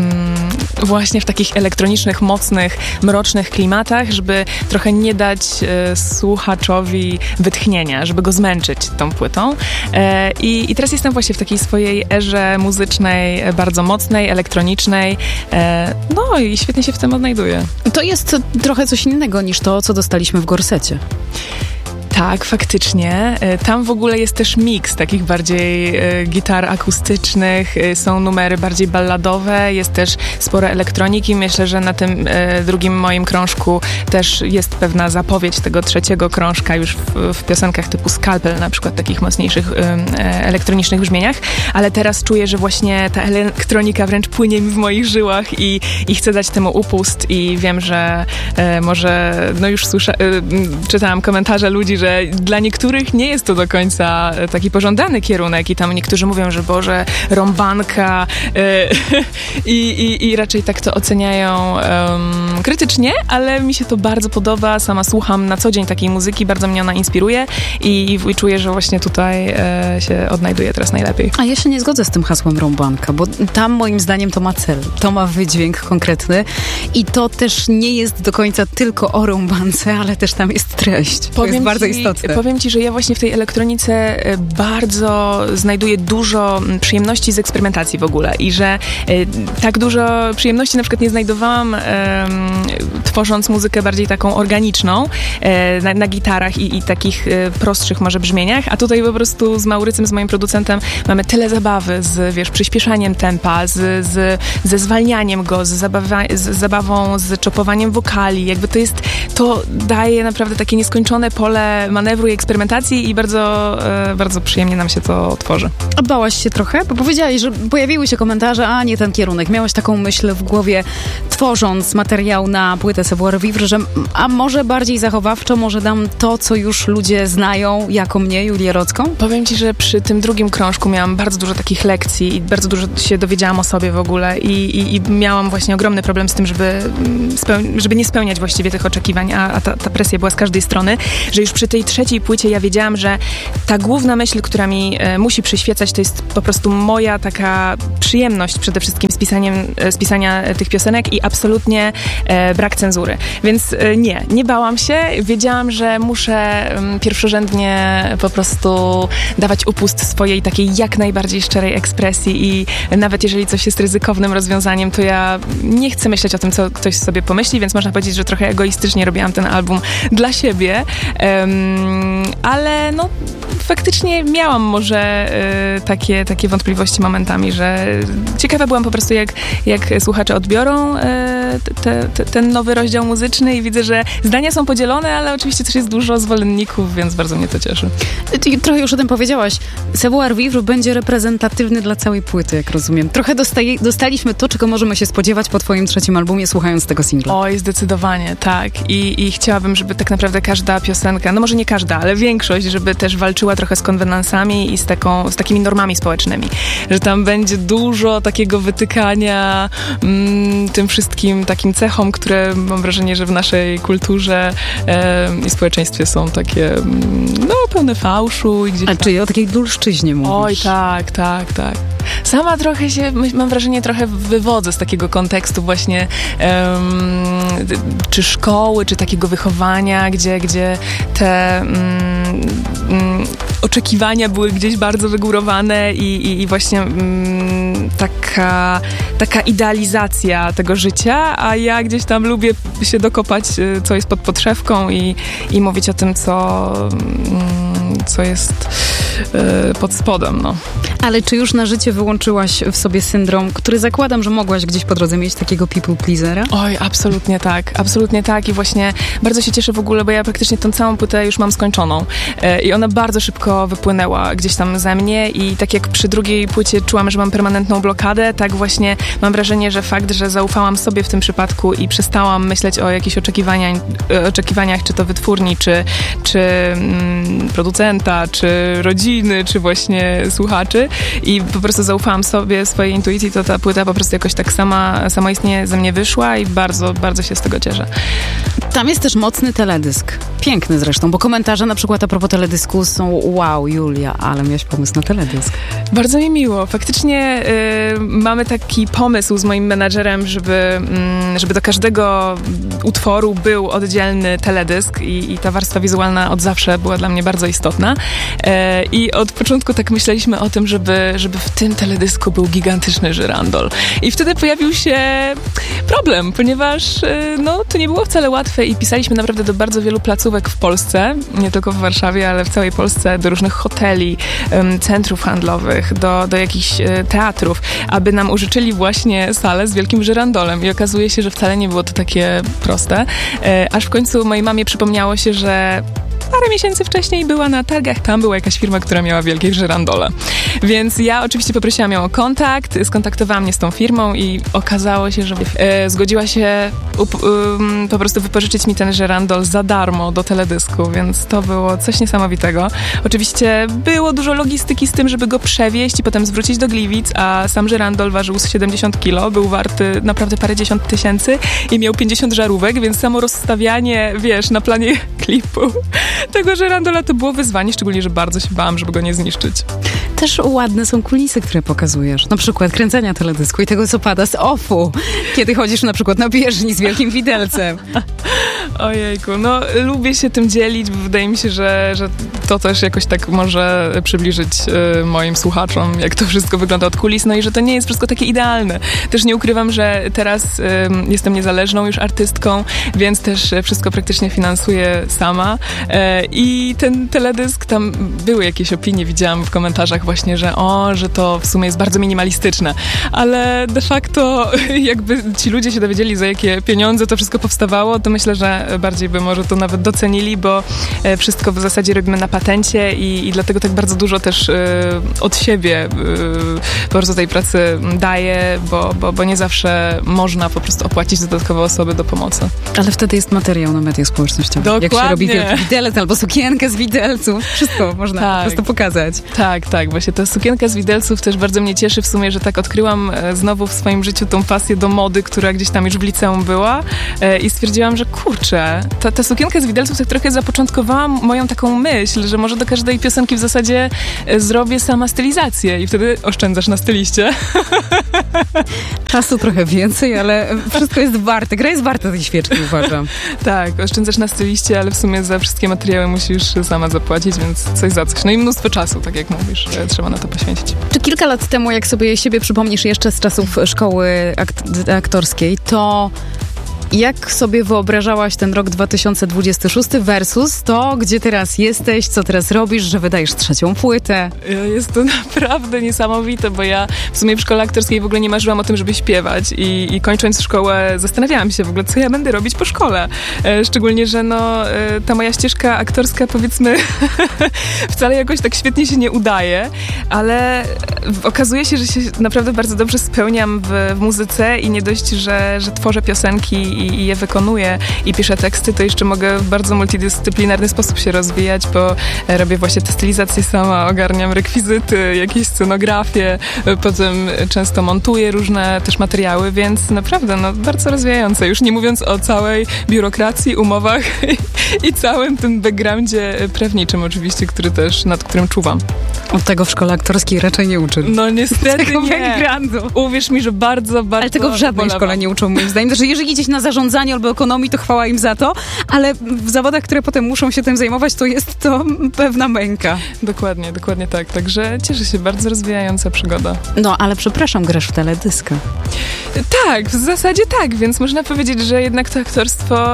właśnie w takich elektronicznych, mocnych, mrocznych klimatach, żeby trochę nie dać słuchaczowi wytchnienia, żeby go zmęczyć tą płytą. I teraz jestem właśnie w takiej swojej erze muzycznej, bardzo mocnej, elektronicznej. No i świetnie się w tym odnajduję. To jest trochę coś innego niż to, co dostaliśmy w Gorsecie. Tak, faktycznie. Tam w ogóle jest też miks takich bardziej gitar akustycznych, są numery bardziej balladowe, jest też sporo elektroniki. Myślę, że na tym drugim moim krążku też jest pewna zapowiedź tego trzeciego krążka już w piosenkach typu Scalpel, na przykład takich mocniejszych elektronicznych brzmieniach, ale teraz czuję, że właśnie ta elektronika wręcz płynie mi w moich żyłach i chcę dać temu upust i wiem, że może, no już czytałam komentarze ludzi, że dla niektórych nie jest to do końca taki pożądany kierunek i tam niektórzy mówią, że Boże, rąbanka i raczej tak to oceniają krytycznie, ale mi się to bardzo podoba, sama słucham na co dzień takiej muzyki, bardzo mnie ona inspiruje i czuję, że właśnie tutaj się odnajduję teraz najlepiej. A ja się nie zgodzę z tym hasłem rąbanka, bo tam moim zdaniem to ma cel, to ma wydźwięk konkretny i to też nie jest do końca tylko o rąbance, ale też tam jest treść. To jest bardzo istotne. Powiem ci, że ja właśnie w tej elektronice bardzo znajduję dużo przyjemności z eksperymentacji w ogóle i że tak dużo przyjemności na przykład nie znajdowałam tworząc muzykę bardziej taką organiczną na gitarach i takich prostszych może brzmieniach, a tutaj po prostu z Maurycem, z moim producentem mamy tyle zabawy z przyspieszaniem tempa, ze zwalnianiem go, z zabawą, z czopowaniem wokali. Jakby to daje naprawdę takie nieskończone pole manewru i eksperymentacji i bardzo, bardzo przyjemnie nam się to tworzy. A bałaś się trochę? Bo powiedziałaś, że pojawiły się komentarze, a nie ten kierunek. Miałaś taką myśl w głowie, tworząc materiał na płytę Savoir Vivre, że a może bardziej zachowawczo, może dam to, co już ludzie znają, jako mnie, Julię Rocką? Powiem ci, że przy tym drugim krążku miałam bardzo dużo takich lekcji i bardzo dużo się dowiedziałam o sobie w ogóle i miałam właśnie ogromny problem z tym, żeby nie spełniać właściwie tych oczekiwań, a ta presja była z każdej strony, że już przy tej trzeciej płycie ja wiedziałam, że ta główna myśl, która mi musi przyświecać, to jest po prostu moja taka przyjemność przede wszystkim z pisania tych piosenek i absolutnie brak cenzury. Więc nie bałam się. Wiedziałam, że muszę pierwszorzędnie po prostu dawać upust swojej takiej jak najbardziej szczerej ekspresji i nawet jeżeli coś jest ryzykownym rozwiązaniem, to ja nie chcę myśleć o tym, co ktoś sobie pomyśli, więc można powiedzieć, że trochę egoistycznie robiłam ten album dla siebie, ale no faktycznie miałam może takie wątpliwości momentami, że ciekawa byłam po prostu, jak słuchacze odbiorą ten nowy rozdział muzyczny i widzę, że zdania są podzielone, ale oczywiście też jest dużo zwolenników, więc bardzo mnie to cieszy. Ty trochę już o tym powiedziałaś. Savoir Vivre będzie reprezentatywny dla całej płyty, jak rozumiem. Trochę dostaliśmy to, czego możemy się spodziewać po twoim trzecim albumie, słuchając tego singla. Oj, zdecydowanie, tak. I chciałabym, żeby tak naprawdę każda piosenka, no może nie każda, ale większość, żeby też walczyła trochę z konwenansami i z takimi normami społecznymi. Że tam będzie dużo takiego wytykania tym wszystkim takim cechom, które mam wrażenie, że w naszej kulturze i społeczeństwie są takie pełne fałszu. I gdzieś A czy o takiej dulszczyźnie mówisz? Oj, tak. Sama trochę mam wrażenie, trochę wywodzę z takiego kontekstu właśnie czy szkoły, czy takiego wychowania, gdzie te oczekiwania były gdzieś bardzo wygórowane i właśnie taka idealizacja tego życia, a ja gdzieś tam lubię się dokopać, co jest pod podszewką i mówić o tym, co jest pod spodem, no. Ale czy już na życie wyłączyłaś w sobie syndrom, który zakładam, że mogłaś gdzieś po drodze mieć, takiego people pleasera? Oj, absolutnie tak i właśnie bardzo się cieszę w ogóle, bo ja praktycznie tą całą płytę już mam skończoną i ona bardzo szybko wypłynęła gdzieś tam ze mnie i tak jak przy drugiej płycie czułam, że mam permanentną blokadę, tak właśnie mam wrażenie, że fakt, że zaufałam sobie w tym przypadku i przestałam myśleć o jakichś oczekiwaniach, czy to wytwórni, czy producenta, czy rodziny, czy właśnie słuchaczy i po prostu zaufałam sobie, swojej intuicji, to ta płyta po prostu jakoś tak samoistnie ze mnie wyszła i bardzo, bardzo się z tego cieszę. Tam jest też mocny teledysk. Piękny zresztą, bo komentarze na przykład a propos teledysku są wow, Julia, ale miałaś pomysł na teledysk. Bardzo mi miło. Faktycznie mamy taki pomysł z moim menadżerem, żeby do każdego utworu był oddzielny teledysk i ta warstwa wizualna od zawsze była dla mnie bardzo istotna. I od początku tak myśleliśmy o tym, żeby w tym teledysku był gigantyczny żyrandol. I wtedy pojawił się problem, ponieważ to nie było wcale łatwe i pisaliśmy naprawdę do bardzo wielu placówek w Polsce, nie tylko w Warszawie, ale w całej Polsce, do różnych hoteli, centrów handlowych, do jakichś teatrów, aby nam użyczyli właśnie salę z wielkim żyrandolem. I okazuje się, że wcale nie było to takie proste. Aż w końcu mojej mamie przypomniało się, że parę miesięcy wcześniej była na targach, tam była jakaś firma, która miała wielkie żyrandole. Więc ja oczywiście poprosiłam ją o kontakt, skontaktowała mnie z tą firmą i okazało się, że zgodziła się po prostu wypożyczyć mi ten żyrandol za darmo do teledysku, więc to było coś niesamowitego. Oczywiście było dużo logistyki z tym, żeby go przewieźć i potem zwrócić do Gliwic, a sam żyrandol ważył 70 kilo, był warty naprawdę parędziesiąt tysięcy i miał 50 żarówek, więc samo rozstawianie, na planie klipu tego żyrandola to było wyzwanie, szczególnie, że bardzo się bałam, żeby go nie zniszczyć. Też ładne są kulisy, które pokazujesz. Na przykład kręcenia teledysku i tego, co pada z offu, kiedy chodzisz na przykład na bieżni z wielkim widelcem. Ojejku, no lubię się tym dzielić, bo wydaje mi się, że to też jakoś tak może przybliżyć moim słuchaczom, jak to wszystko wygląda od kulis, no i że to nie jest wszystko takie idealne. Też nie ukrywam, że teraz jestem niezależną już artystką, więc też wszystko praktycznie finansuję sama i ten teledysk, tam były jakieś opinie, widziałam w komentarzach właśnie, że to w sumie jest bardzo minimalistyczne, ale de facto jakby ci ludzie się dowiedzieli, za jakie pieniądze to wszystko powstawało, to myślę, że bardziej by może to nawet docenili, bo wszystko w zasadzie robimy na patencie i dlatego tak bardzo dużo też od siebie po prostu tej pracy daję, bo nie zawsze można po prostu opłacić dodatkowe osoby do pomocy. Ale wtedy jest materiał na mediach społecznościowych. Dokładnie. Jak się robi wielki widelec albo sukienkę z widelców, wszystko można po prostu pokazać. Tak, właśnie ta sukienka z widelców też bardzo mnie cieszy w sumie, że tak odkryłam znowu w swoim życiu tą pasję do mody, która gdzieś tam już w liceum była i stwierdziłam, że kurczę, ta sukienka z widelców tak trochę zapoczątkowała moją taką myśl, że może do każdej piosenki w zasadzie zrobię sama stylizację i wtedy oszczędzasz na styliście. Czasu trochę więcej, ale wszystko jest warte. Gra jest warta tej świeczki, uważam. Tak, oszczędzasz na styliście, ale w sumie za wszystkie materiały musisz sama zapłacić, więc coś za coś. No i mnóstwo czasu, tak jak mówisz, trzeba na to poświęcić. Czy kilka lat temu, jak sobie siebie przypomnisz jeszcze z czasów szkoły aktorskiej, to jak sobie wyobrażałaś ten rok 2026 versus to, gdzie teraz jesteś, co teraz robisz, że wydajesz 3. płytę? Jest to naprawdę niesamowite, bo ja w sumie w szkole aktorskiej w ogóle nie marzyłam o tym, żeby śpiewać i kończąc szkołę zastanawiałam się w ogóle, co ja będę robić po szkole. Szczególnie, że ta moja ścieżka aktorska, powiedzmy, wcale jakoś tak świetnie się nie udaje, ale okazuje się, że się naprawdę bardzo dobrze spełniam w muzyce i nie dość, że tworzę piosenki i je wykonuję i piszę teksty, to jeszcze mogę w bardzo multidyscyplinarny sposób się rozwijać, bo robię właśnie te stylizacje sama, ogarniam rekwizyty, jakieś scenografie, potem często montuję różne też materiały, więc naprawdę bardzo rozwijające. Już nie mówiąc o całej biurokracji, umowach i całym tym backgroundzie prawniczym oczywiście, nad którym czuwam. Od tego w szkole aktorskiej raczej nie uczy. No niestety tego nie. Backgroundu. Uwierz mi, że bardzo ale tego w żadnej szkole nie uczą, moim zdaniem. Że jeżeli idziesz na zarządzanie albo ekonomii, to chwała im za to, ale w zawodach, które potem muszą się tym zajmować, to jest to pewna męka. Dokładnie tak. Także cieszę się, bardzo rozwijająca przygoda. No, ale przepraszam, grasz w teledyska. Tak, w zasadzie tak, więc można powiedzieć, że jednak to aktorstwo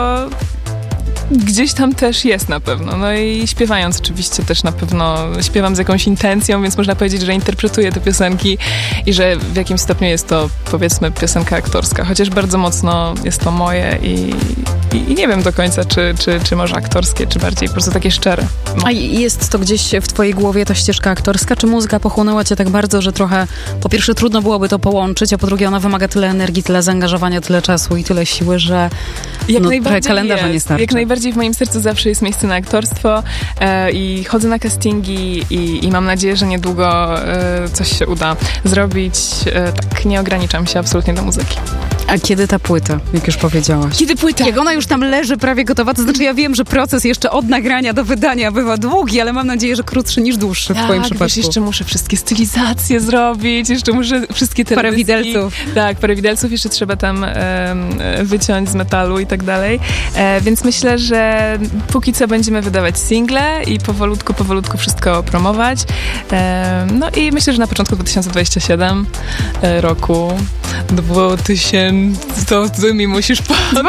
gdzieś tam też jest na pewno. No i śpiewając oczywiście też na pewno śpiewam z jakąś intencją, więc można powiedzieć, że interpretuję te piosenki i że w jakimś stopniu jest to, powiedzmy, piosenka aktorska. Chociaż bardzo mocno jest to moje i nie wiem do końca, czy może aktorskie, czy bardziej po prostu takie szczere. No. A jest to gdzieś w twojej głowie ta ścieżka aktorska? Czy muzyka pochłonęła cię tak bardzo, że trochę po pierwsze trudno byłoby to połączyć, a po drugie ona wymaga tyle energii, tyle zaangażowania, tyle czasu i tyle siły, że kalendarza nie starczy. Jak najbardziej w moim sercu zawsze jest miejsce na aktorstwo i chodzę na castingi i mam nadzieję, że niedługo coś się uda zrobić. Tak, nie ograniczam się absolutnie do muzyki. A kiedy ta płyta, jak już powiedziałaś? Kiedy płyta? Jak ona już tam leży prawie gotowa, to znaczy ja wiem, że proces jeszcze od nagrania do wydania bywa długi, ale mam nadzieję, że krótszy niż dłuższy w twoim przypadku. Wiesz, jeszcze muszę wszystkie stylizacje zrobić, jeszcze muszę wszystkie te parę widelców. Tak, parę widelców jeszcze trzeba tam wyciąć z metalu i tak dalej. Więc myślę, że póki co będziemy wydawać single i powolutku wszystko promować. No i myślę, że na początku 2027 roku 2000 to ty mi musisz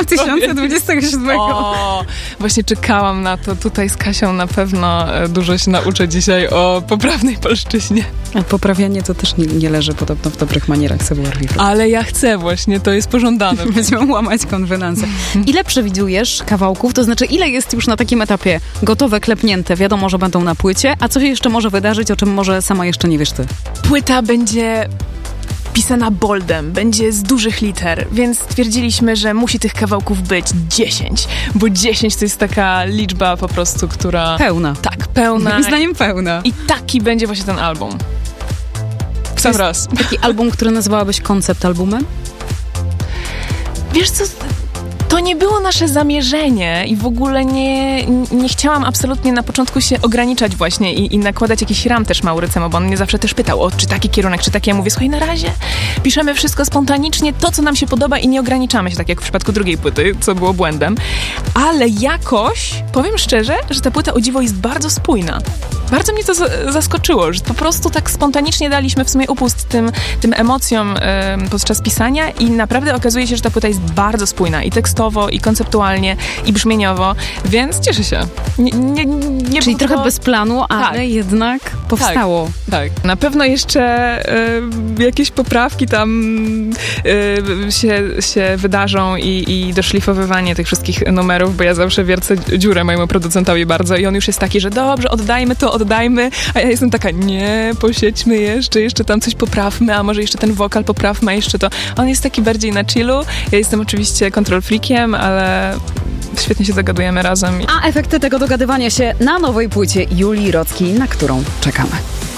2027. O, właśnie czekałam na to. Tutaj z Kasią na pewno dużo się nauczę dzisiaj o poprawnej polszczyźnie. A poprawianie to też nie leży podobno w dobrych manierach savoir-vivre. Ale ja chcę właśnie, to jest pożądane. Będziemy łamać konwenanse. Ile przewidujesz kawałków? To znaczy, ile jest już na takim etapie gotowe, klepnięte? Wiadomo, że będą na płycie. A co się jeszcze może wydarzyć, o czym może sama jeszcze nie wiesz ty? Płyta będzie pisana boldem, będzie z dużych liter, więc stwierdziliśmy, że musi tych kawałków być 10, bo 10 to jest taka liczba po prostu, która... Pełna. Tak, pełna. Moim zdaniem pełna. I taki będzie właśnie ten album. W sam raz. Taki album, który nazywałabyś koncept albumem? Wiesz co... To nie było nasze zamierzenie i w ogóle nie chciałam absolutnie na początku się ograniczać właśnie i nakładać jakiś ram też Maurycemu, bo on mnie zawsze też pytał, czy taki kierunek, czy taki. Ja mówię, słuchaj, na razie piszemy wszystko spontanicznie, to co nam się podoba i nie ograniczamy się, tak jak w przypadku drugiej płyty, co było błędem. Ale jakoś, powiem szczerze, że ta płyta o dziwo jest bardzo spójna. Bardzo mnie to zaskoczyło, że po prostu tak spontanicznie daliśmy w sumie upust tym emocjom podczas pisania i naprawdę okazuje się, że ta płyta jest bardzo spójna i tekstowo, i konceptualnie, i brzmieniowo, więc cieszę się. Czyli trochę bez planu, ale jednak powstało. Tak. Na pewno jeszcze jakieś poprawki tam się wydarzą i doszlifowywanie tych wszystkich numerów, bo ja zawsze wiercę dziurę mojemu producentowi bardzo i on już jest taki, że dobrze, oddajmy, a ja jestem taka, nie, posiedźmy jeszcze tam coś poprawmy, a może jeszcze ten wokal poprawmy, a jeszcze to. On jest taki bardziej na chillu, ja jestem oczywiście control freakiem, ale świetnie się dogadujemy razem. A efekty tego dogadywania się na nowej płycie Julii Rockiej, na którą czekamy.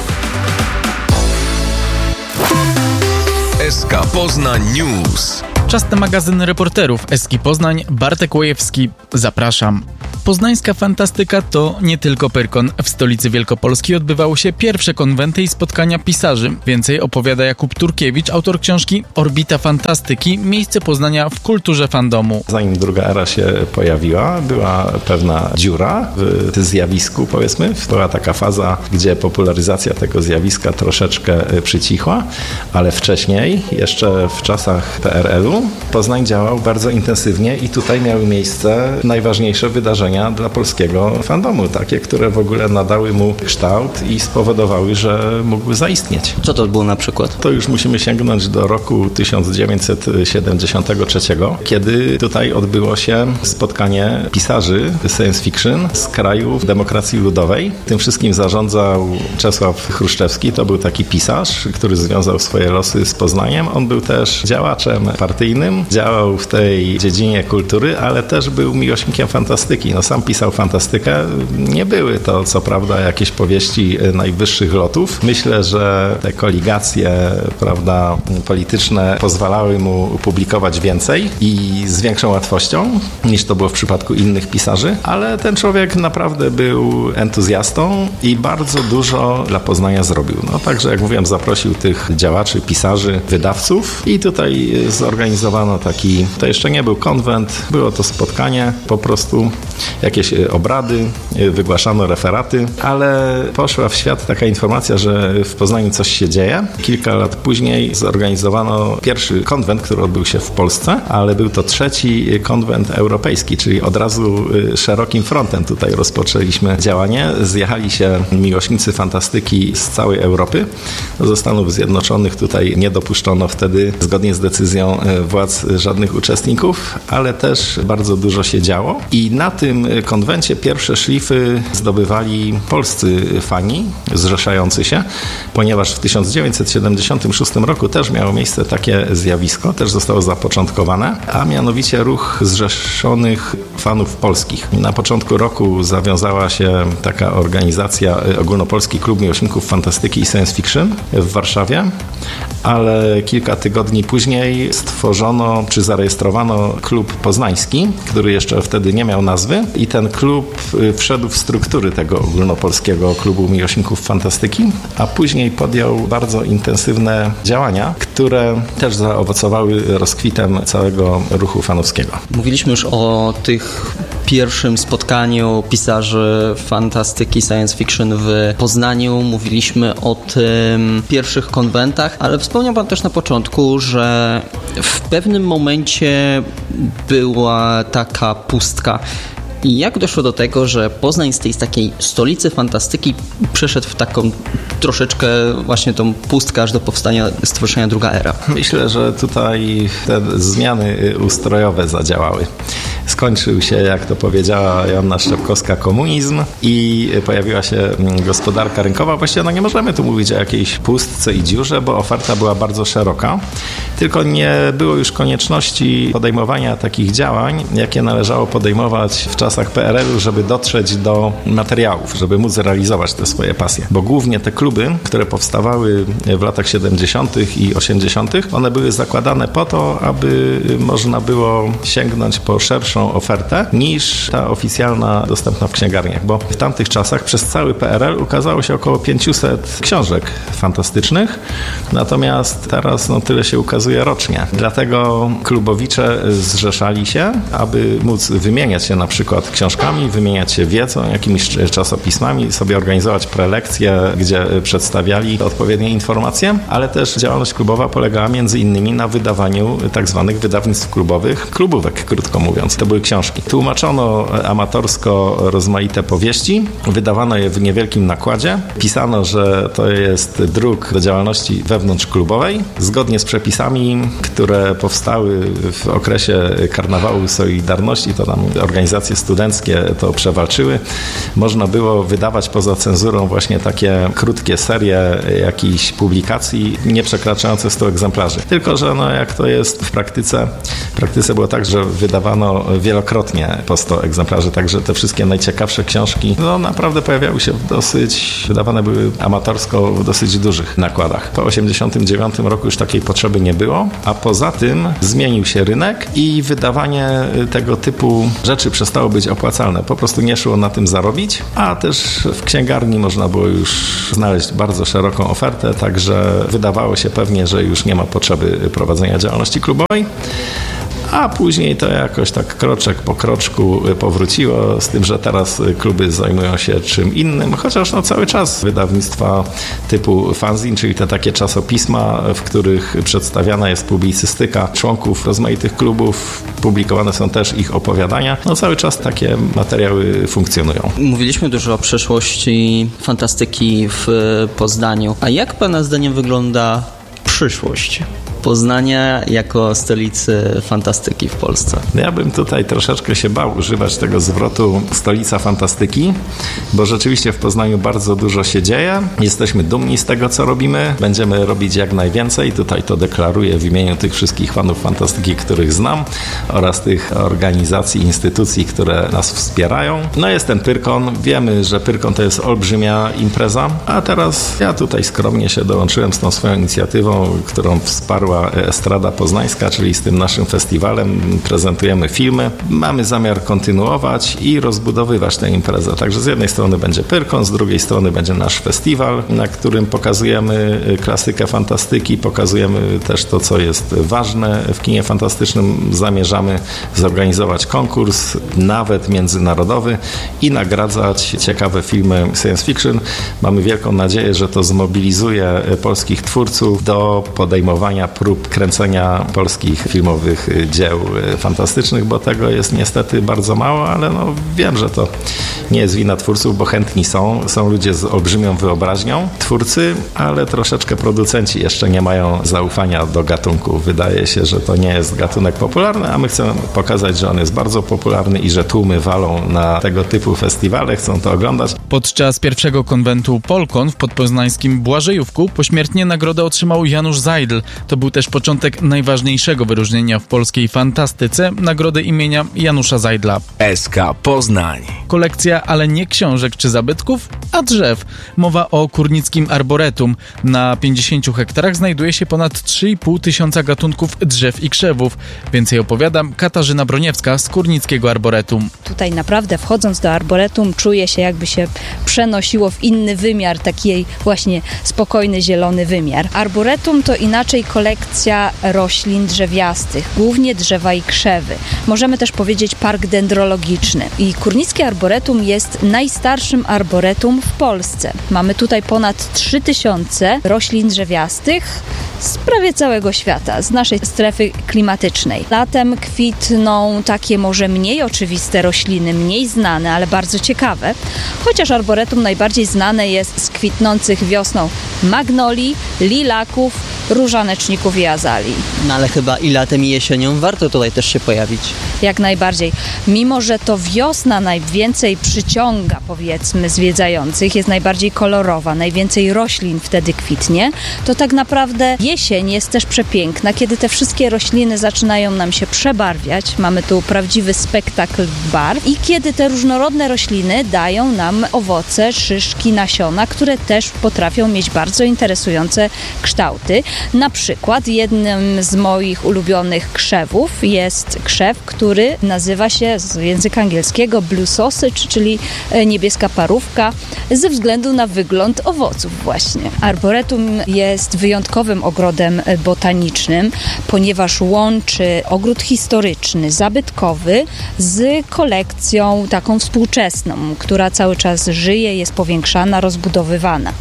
SK Poznań News. Czas na magazyn reporterów SK Poznań. Bartek Łojewski, zapraszam. Poznańska fantastyka to nie tylko Pyrkon. W stolicy Wielkopolski odbywały się pierwsze konwenty i spotkania pisarzy. Więcej opowiada Jakub Turkiewicz, autor książki Orbita Fantastyki. Miejsce Poznania w kulturze fandomu. Zanim druga era się pojawiła, była pewna dziura w zjawisku, powiedzmy. Była taka faza, gdzie popularyzacja tego zjawiska troszeczkę przycichła, ale wcześniej, jeszcze w czasach PRL-u, Poznań działał bardzo intensywnie i tutaj miały miejsce najważniejsze wydarzenia dla polskiego fandomu, takie, które w ogóle nadały mu kształt i spowodowały, że mógł zaistnieć. Co to było na przykład? To już musimy sięgnąć do roku 1973, kiedy tutaj odbyło się spotkanie pisarzy science fiction z krajów demokracji ludowej. Tym wszystkim zarządzał Czesław Chruszczewski, to był taki pisarz, który związał swoje losy z Poznaniem. On był też działaczem partyjnym, działał w tej dziedzinie kultury, ale też był miłośnikiem fantastyki. Sam pisał fantastykę. Nie były to, co prawda, jakieś powieści najwyższych lotów. Myślę, że te koligacje, prawda, polityczne pozwalały mu publikować więcej i z większą łatwością, niż to było w przypadku innych pisarzy, ale ten człowiek naprawdę był entuzjastą i bardzo dużo dla Poznania zrobił. Także, jak mówiłem, zaprosił tych działaczy, pisarzy, wydawców i tutaj zorganizowano taki, to jeszcze nie był konwent, było to spotkanie, po prostu jakieś obrady, wygłaszano referaty, ale poszła w świat taka informacja, że w Poznaniu coś się dzieje. Kilka lat później zorganizowano pierwszy konwent, który odbył się w Polsce, ale był to trzeci konwent europejski, czyli od razu szerokim frontem tutaj rozpoczęliśmy działanie. Zjechali się miłośnicy fantastyki z całej Europy. Do Stanów Zjednoczonych tutaj nie dopuszczono wtedy, zgodnie z decyzją władz, żadnych uczestników, ale też bardzo dużo się działo i na tym konwencie pierwsze szlify zdobywali polscy fani zrzeszający się, ponieważ w 1976 roku też miało miejsce takie zjawisko, też zostało zapoczątkowane, a mianowicie ruch zrzeszonych fanów polskich. Na początku roku zawiązała się taka organizacja Ogólnopolski Klub Miłośników Fantastyki i Science Fiction w Warszawie, ale kilka tygodni później stworzono czy zarejestrowano klub poznański, który jeszcze wtedy nie miał nazwy i ten klub wszedł w struktury tego Ogólnopolskiego Klubu Miłośników Fantastyki, a później podjął bardzo intensywne działania, które też zaowocowały rozkwitem całego ruchu fanowskiego. Mówiliśmy już o tych pierwszym spotkaniu pisarzy fantastyki, science fiction w Poznaniu. Mówiliśmy o tym pierwszych konwentach, ale wspomniał Pan też na początku, że w pewnym momencie była taka pustka. I jak doszło do tego, że Poznań z tej takiej stolicy fantastyki przeszedł w taką troszeczkę właśnie tą pustkę aż do powstania, stworzenia druga era? Myślę, że tutaj te zmiany ustrojowe zadziałały. skończył się, jak to powiedziała Joanna Szczepkowska, komunizm i pojawiła się gospodarka rynkowa. Właściwie nie możemy tu mówić o jakiejś pustce i dziurze, bo oferta była bardzo szeroka, tylko nie było już konieczności podejmowania takich działań, jakie należało podejmować w czasach PRL-u, żeby dotrzeć do materiałów, żeby móc realizować te swoje pasje. Bo głównie te kluby, które powstawały w latach 70. i 80., one były zakładane po to, aby można było sięgnąć po szerszą ofertę niż ta oficjalna dostępna w księgarniach, bo w tamtych czasach przez cały PRL ukazało się około 500 książek fantastycznych, natomiast teraz tyle się ukazuje rocznie. Dlatego klubowicze zrzeszali się, aby móc wymieniać się na przykład książkami, wymieniać się wiedzą, jakimiś czasopismami, sobie organizować prelekcje, gdzie przedstawiali odpowiednie informacje, ale też działalność klubowa polegała między innymi na wydawaniu tak zwanych wydawnictw klubowych, klubówek, krótko mówiąc. To były książki. Tłumaczono amatorsko rozmaite powieści, wydawano je w niewielkim nakładzie, pisano, że to jest druk do działalności wewnątrzklubowej, zgodnie z przepisami, które powstały w okresie Karnawału Solidarności, to tam organizacje studenckie to przewalczyły. Można było wydawać poza cenzurą właśnie takie krótkie serie jakichś publikacji, nie przekraczające 100 egzemplarzy. Tylko że jak to jest w praktyce było tak, że wydawano wielokrotnie po 100 egzemplarzy, także te wszystkie najciekawsze książki naprawdę pojawiały się wydawane były amatorsko w dosyć dużych nakładach. Po 1989 roku już takiej potrzeby nie było, a poza tym zmienił się rynek i wydawanie tego typu rzeczy przestało być opłacalne. Po prostu nie szło na tym zarobić, a też w księgarni można było już znaleźć bardzo szeroką ofertę, także wydawało się pewnie, że już nie ma potrzeby prowadzenia działalności klubowej. A później to jakoś tak kroczek po kroczku powróciło, z tym, że teraz kluby zajmują się czym innym, chociaż cały czas wydawnictwa typu fanzine, czyli te takie czasopisma, w których przedstawiana jest publicystyka członków rozmaitych klubów, publikowane są też ich opowiadania. Cały czas takie materiały funkcjonują. Mówiliśmy dużo o przeszłości fantastyki w Poznaniu. A jak Pana zdaniem wygląda przyszłość Poznania jako stolicy fantastyki w Polsce? Ja bym tutaj troszeczkę się bał używać tego zwrotu stolica fantastyki, bo rzeczywiście w Poznaniu bardzo dużo się dzieje. Jesteśmy dumni z tego, co robimy. Będziemy robić jak najwięcej. Tutaj to deklaruję w imieniu tych wszystkich fanów fantastyki, których znam, oraz tych organizacji, instytucji, które nas wspierają. Jest ten Pyrkon. Wiemy, że Pyrkon to jest olbrzymia impreza, a teraz ja tutaj skromnie się dołączyłem z tą swoją inicjatywą, którą wsparła Estrada Poznańska, czyli z tym naszym festiwalem. Prezentujemy filmy. Mamy zamiar kontynuować i rozbudowywać tę imprezę. Także z jednej strony będzie Pyrkon, z drugiej strony będzie nasz festiwal, na którym pokazujemy klasykę fantastyki, pokazujemy też to, co jest ważne w kinie fantastycznym. Zamierzamy zorganizować konkurs, nawet międzynarodowy, i nagradzać ciekawe filmy science fiction. Mamy wielką nadzieję, że to zmobilizuje polskich twórców do podejmowania prób kręcenia polskich filmowych dzieł fantastycznych, bo tego jest niestety bardzo mało, ale wiem, że to nie jest wina twórców, bo chętni są ludzie z olbrzymią wyobraźnią, twórcy, ale troszeczkę producenci jeszcze nie mają zaufania do gatunku. Wydaje się, że to nie jest gatunek popularny, a my chcemy pokazać, że on jest bardzo popularny i że tłumy walą na tego typu festiwale, chcą to oglądać. Podczas pierwszego konwentu Polkon w podpoznańskim Błażejówku pośmiertnie nagrodę otrzymał Janusz Zajdl. To był też początek najważniejszego wyróżnienia w polskiej fantastyce, nagrody imienia Janusza Zajdla. SK Poznań. Kolekcja, ale nie książek czy zabytków, a drzew. Mowa o Kurnickim Arboretum. Na 50 hektarach znajduje się ponad 3,5 tysiąca gatunków drzew i krzewów. Więcej opowiadam Katarzyna Broniewska z Kurnickiego Arboretum. Tutaj naprawdę wchodząc do Arboretum czuję się, jakby się przenosiło w inny wymiar, taki właśnie spokojny, zielony wymiar. Arboretum to inaczej kolekcja roślin drzewiastych, głównie drzewa i krzewy. Możemy też powiedzieć park dendrologiczny. I Kurnickie Arboretum jest najstarszym arboretum w Polsce. Mamy tutaj ponad 3000 roślin drzewiastych z prawie całego świata, z naszej strefy klimatycznej. Latem kwitną takie może mniej oczywiste rośliny, mniej znane, ale bardzo ciekawe. Chociaż arboretum najbardziej znane jest z kwitnących wiosną magnolii, lilaków, różaneczników i azalii. Ale chyba i latem, i jesienią warto tutaj też się pojawić. jak najbardziej. Mimo że to wiosna najwięcej przyciąga, powiedzmy, zwiedzających, jest najbardziej kolorowa, najwięcej roślin wtedy kwitnie, to tak naprawdę jesień jest też przepiękna, kiedy te wszystkie rośliny zaczynają nam się przebarwiać. Mamy tu prawdziwy spektakl barw i kiedy te różnorodne rośliny dają nam owoce, szyszki, nasiona, które też potrafią mieć bardzo interesujące kształty. Na przykład jednym z moich ulubionych krzewów jest krzew, który nazywa się z języka angielskiego blue sausage, czyli niebieska parówka, ze względu na wygląd owoców właśnie. Arboretum jest wyjątkowym ogrodem botanicznym, ponieważ łączy ogród historyczny, zabytkowy z kolekcją taką współczesną, która cały czas żyje, jest powiększana, rozbudowywana.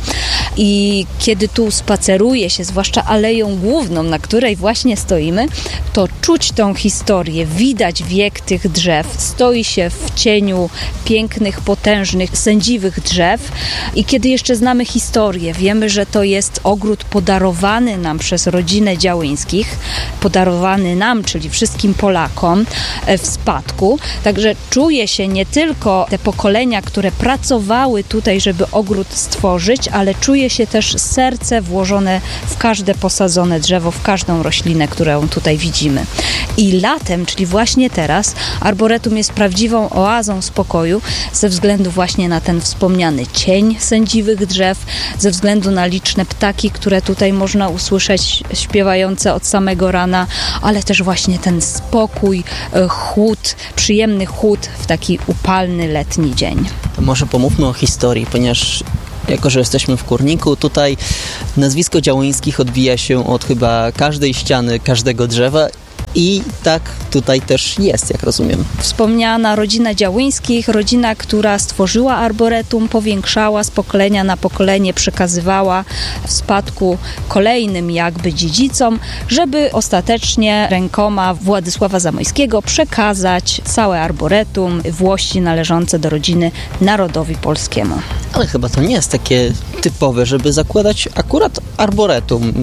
I kiedy tu spaceruje się, zwłaszcza aleją główną, na której właśnie stoimy, to czuć tą historię, widać wiek tych drzew, stoi się w cieniu pięknych, potężnych, sędziwych drzew i kiedy jeszcze znamy historię, wiemy, że to jest ogród podarowany nam przez rodzinę Działyńskich, podarowany nam, czyli wszystkim Polakom w spadku, także czuje się nie tylko te pokolenia, które pracowały tutaj, żeby ogród stworzyć, ale czuje się też serce włożone w każde posadzone drzewo, w każdą roślinę, którą tutaj widzimy. I latem, czyli właśnie teraz, arboretum jest prawdziwą oazą spokoju ze względu właśnie na ten wspomniany cień sędziwych drzew, ze względu na liczne ptaki, które tutaj można usłyszeć śpiewające od samego rana, ale też właśnie ten spokój, chłód, przyjemny chłód w taki upalny letni dzień. To może pomówmy o historii, ponieważ jako że jesteśmy w Kurniku, tutaj nazwisko Działyńskich odbija się od chyba każdej ściany, każdego drzewa. I tak tutaj też jest, jak rozumiem. Wspomniana rodzina Działyńskich, rodzina, która stworzyła arboretum, powiększała z pokolenia na pokolenie, przekazywała w spadku kolejnym jakby dziedzicom, żeby ostatecznie rękoma Władysława Zamoyskiego przekazać całe arboretum, włości należące do rodziny narodowi polskiemu. Ale chyba to nie jest takie typowe, żeby zakładać akurat arboretum,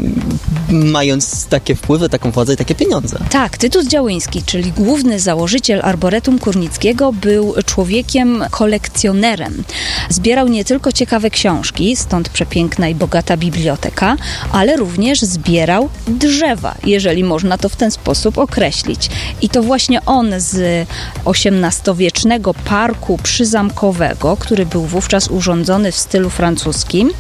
mając takie wpływy, taką władzę i takie pieniądze. Tak, Tytus Działyński, czyli główny założyciel Arboretum Kurnickiego, był człowiekiem kolekcjonerem. Zbierał nie tylko ciekawe książki, stąd przepiękna i bogata biblioteka, ale również zbierał drzewa, jeżeli można to w ten sposób określić. I to właśnie on z XVIII-wiecznego parku przyzamkowego, który był wówczas urządzony w stylu francuskim,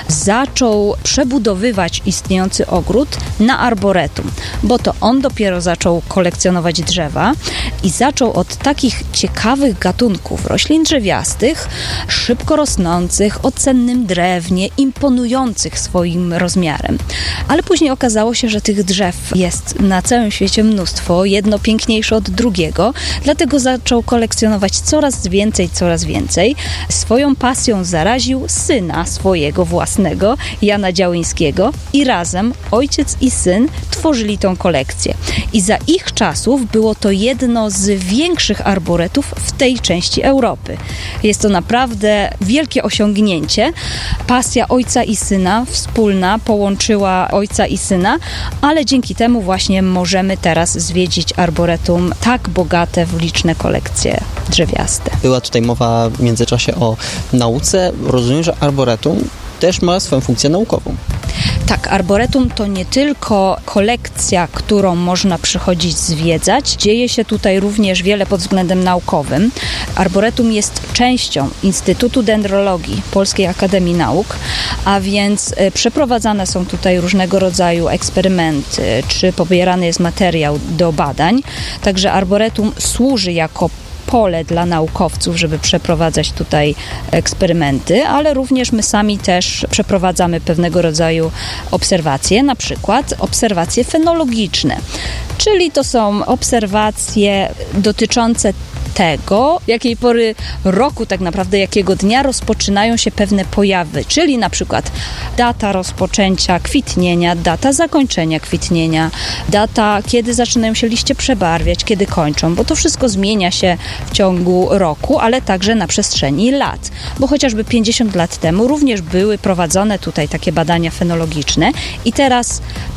zaczął przebudowywać istniejący ogród na arboretum, bo to on dopiero zaczął kolekcjonować drzewa i zaczął od takich ciekawych gatunków roślin drzewiastych, szybko rosnących, o cennym drewnie, imponujących swoim rozmiarem. Ale później okazało się, że tych drzew jest na całym świecie mnóstwo, jedno piękniejsze od drugiego, dlatego zaczął kolekcjonować coraz więcej. Swoją pasją zaraził syna swojego własnego, Jana Działyńskiego, i razem ojciec i syn tworzyli tą kolekcję. I za ich czasów było to jedno z większych arboretów w tej części Europy. Jest to naprawdę wielkie osiągnięcie. Pasja ojca i syna wspólna połączyła ojca i syna, ale dzięki temu właśnie możemy teraz zwiedzić arboretum tak bogate w liczne kolekcje drzewiaste. Była tutaj mowa w międzyczasie o nauce. Rozumiem, że arboretum też ma swoją funkcję naukową. Tak, arboretum to nie tylko kolekcja, którą można przychodzić zwiedzać. Dzieje się tutaj również wiele pod względem naukowym. Arboretum jest częścią Instytutu Dendrologii Polskiej Akademii Nauk, a więc przeprowadzane są tutaj różnego rodzaju eksperymenty, czy pobierany jest materiał do badań. Także arboretum służy jako pole dla naukowców, żeby przeprowadzać tutaj eksperymenty, ale również my sami też przeprowadzamy pewnego rodzaju obserwacje, na przykład obserwacje fenologiczne, czyli to są obserwacje dotyczące tego, jakiej pory roku tak naprawdę, jakiego dnia rozpoczynają się pewne pojawy, czyli na przykład data rozpoczęcia kwitnienia, data zakończenia kwitnienia, data, kiedy zaczynają się liście przebarwiać, kiedy kończą, bo to wszystko zmienia się w ciągu roku, ale także na przestrzeni lat, bo chociażby 50 lat temu również były prowadzone tutaj takie badania fenologiczne i teraz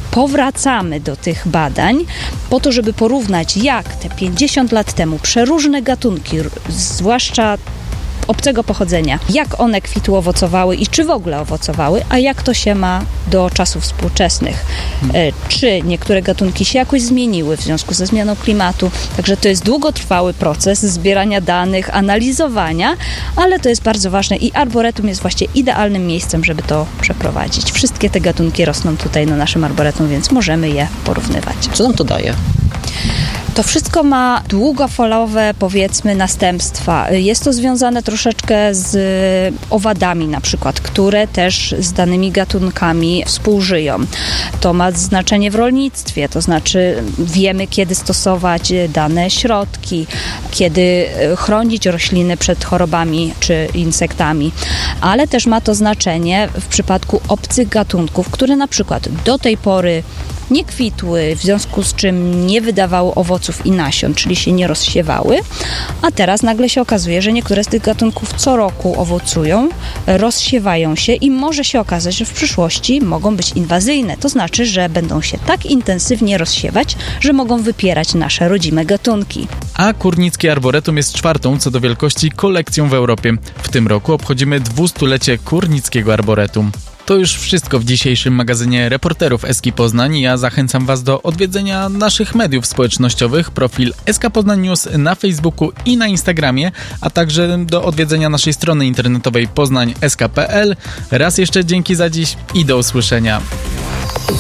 powracamy do tych badań po to, żeby porównać, jak te 50 lat temu przeróżne gatunki, zwłaszcza obcego pochodzenia, jak one kwitu owocowały i czy w ogóle owocowały, a jak to się ma do czasów współczesnych. Czy niektóre gatunki się jakoś zmieniły w związku ze zmianą klimatu. Także to jest długotrwały proces zbierania danych, analizowania, ale to jest bardzo ważne i arboretum jest właśnie idealnym miejscem, żeby to przeprowadzić. Wszystkie te gatunki rosną tutaj na naszym arboretum, więc możemy je porównywać. Co nam to daje? To wszystko ma długofalowe, powiedzmy, następstwa. Jest to związane troszeczkę z owadami na przykład, które też z danymi gatunkami współżyją. To ma znaczenie w rolnictwie, to znaczy wiemy, kiedy stosować dane środki, kiedy chronić rośliny przed chorobami czy insektami, ale też ma to znaczenie w przypadku obcych gatunków, które na przykład do tej pory nie kwitły, w związku z czym nie wydawały owoców i nasion, czyli się nie rozsiewały, a teraz nagle się okazuje, że niektóre z tych gatunków co roku owocują, rozsiewają się i może się okazać, że w przyszłości mogą być inwazyjne. To znaczy, że będą się tak intensywnie rozsiewać, że mogą wypierać nasze rodzime gatunki. A Kurnickie Arboretum jest czwartą co do wielkości kolekcją w Europie. W tym roku obchodzimy 200-lecie Kurnickiego Arboretum. To już wszystko w dzisiejszym magazynie Reporterów SK Poznań. Ja zachęcam Was do odwiedzenia naszych mediów społecznościowych, profil SK Poznań News na Facebooku i na Instagramie, a także do odwiedzenia naszej strony internetowej poznań.sk.pl. Raz jeszcze dzięki za dziś i do usłyszenia.